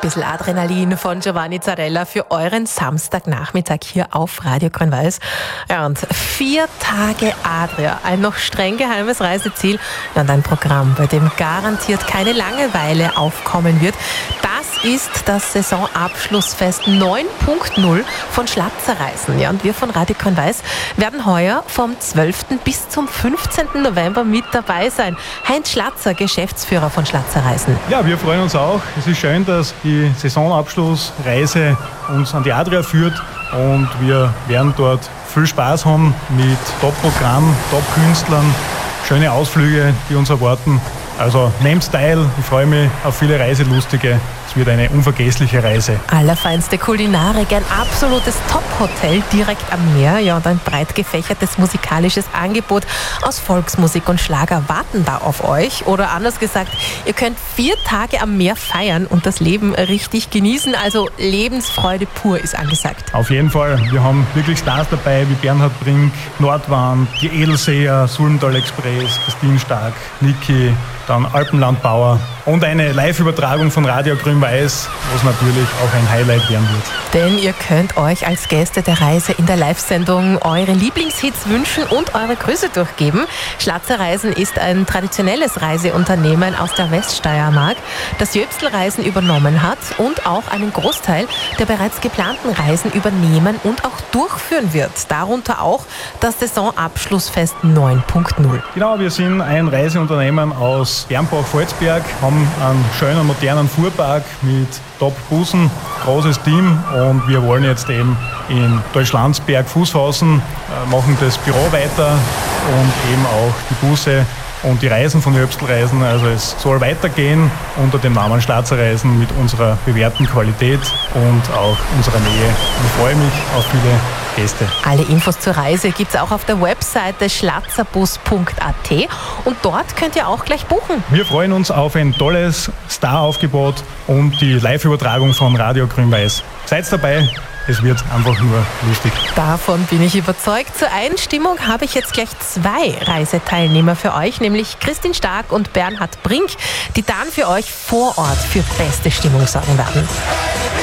bisschen Adrenalin von Giovanni Zarella für euren Samstagnachmittag hier auf Radio Grün-Weiß. Ja, und 4 Tage Adria, ein noch streng geheimes Reiseziel. Ja, und ein Programm, bei dem garantiert keine Langeweile aufkommen wird. Das ist das Saisonabschlussfest 9.0 von Schlatzerreisen. Ja, und wir von Radio Grün-Weiß werden heuer vom 12. bis zum 15. November mit dabei sein. Heinz Schlatzer, Geschäftsführer von Schlatzerreisen. Ja, wir freuen uns auch. Es ist schön, dass die Saisonabschlussreise uns an die Adria führt und wir werden dort viel Spaß haben mit Top-Programm, Top-Künstlern, schöne Ausflüge, die uns erwarten. Also nehmt teil, ich freue mich auf viele Reiselustige. Es wird eine unvergessliche Reise. Allerfeinste Kulinarik, ein absolutes Top-Hotel direkt am Meer, ja, und ein breit gefächertes musikalisches Angebot aus Volksmusik und Schlager warten da auf euch. Oder anders gesagt, ihr könnt 4 Tage am Meer feiern und das Leben richtig genießen. Also Lebensfreude pur ist angesagt. Auf jeden Fall. Wir haben wirklich Stars dabei wie Bernhard Brink, Nordwand, die Edelseher, Sulmtal Express, Christine Stark, Niki, dann Alpenlandbauer und eine Live-Übertragung von Radio Grün-Weiß, was natürlich auch ein Highlight werden wird. Denn ihr könnt euch als Gäste der Reise in der Live-Sendung eure Lieblingshits wünschen und eure Grüße durchgeben. Schlatzerreisen ist ein traditionelles Reiseunternehmen aus der Weststeiermark, das Jöbstelreisen übernommen hat und auch einen Großteil der bereits geplanten Reisen übernehmen und auch durchführen wird. Darunter auch das Saisonabschlussfest 9.0. Genau, wir sind ein Reiseunternehmen aus Bernbach-Volzberg, haben einen schönen modernen Fuhrpark mit Top-Bussen, großes Team und wir wollen jetzt eben in Deutschlandsberg Fußhausen, machen das Büro weiter und eben auch die Busse und die Reisen von Jöbstelreisen. Also es soll weitergehen unter dem Namen Schlatzerreisen mit unserer bewährten Qualität und auch unserer Nähe. Ich freue mich auf viele Gäste. Alle Infos zur Reise gibt es auch auf der Webseite schlazzerbus.at und dort könnt ihr auch gleich buchen. Wir freuen uns auf ein tolles Star-Aufgebot und die Live-Übertragung von Radio Grün-Weiß. Seid dabei, es wird einfach nur lustig. Davon bin ich überzeugt. Zur Einstimmung habe ich jetzt gleich 2 Reiseteilnehmer für euch, nämlich Christine Stark und Bernhard Brink, die dann für euch vor Ort für beste Stimmung sorgen werden.